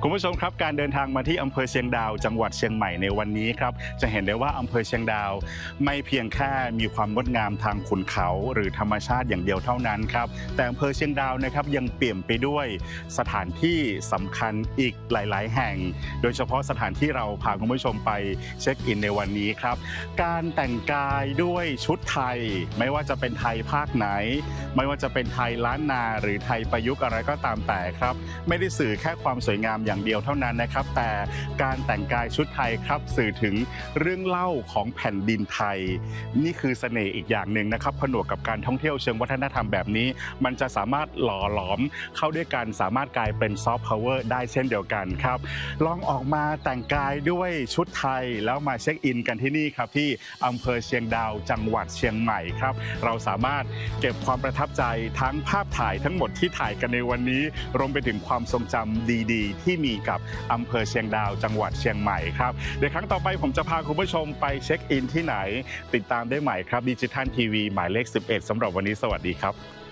คุณผู้ชมครับการเดินทางมาที่อำเภอเชียงดาวจังหวัดเชียงใหม่ในวันนี้ครับจะเห็นได้ว่าอำเภอเชียงดาวไม่เพียงแค่มีความงดงามทางขุนเขาหรือธรรมชาติอย่างเดียวเท่านั้นครับแต่อำเภอเชียงดาวนะครับยังเปี่ยมไปด้วยสถานที่สำคัญอีกหลายๆแห่งโดยเฉพาะสถานที่เราพาคุณผู้ชมไปเช็คอินในวันนี้ครับการแต่งกายด้วยชุดไทยไม่ว่าจะเป็นไทยภาคไหนไม่ว่าจะเป็นไทยล้านนาหรือไทยประยุกต์อะไรก็ตามแต่ครับไม่ได้สื่อแค่ความสวยงามอย่างเดียวเท่านั้นนะครับแต่การแต่งกายชุดไทยครับสื่อถึงเรื่องเล่าของแผ่นดินไทยนี่คือเสน่ห์อีกอย่างหนึ่งนะครับผนวกกับการท่องเที่ยวเชิงวัฒนธรรมแบบนี้มันจะสามารถหล่อหลอมเข้าด้วยกันสามารถกลายเป็นซอฟต์พาวเวอร์ได้เช่นเดียวกันครับลองออกมาแต่งกายด้วยชุดไทยแล้วมาเช็คอินกันที่นี่ครับที่อำเภอเชียงดาวจังหวัดเชียงใหม่ครับเราสามารถเก็บความประทับใจทั้งภาพถ่ายทั้งหมดที่ถ่ายกันในวันนี้รวมไปถึงความทรงจำดีๆที่มีกับอำเภอเชียงดาวจังหวัดเชียงใหม่ครับเดี๋ยวครั้งต่อไปผมจะพาคุณผู้ชมไปเช็คอินที่ไหนติดตามได้ใหม่ครับดิจิทัลทีวีหมายเลข11สำหรับวันนี้สวัสดีครับ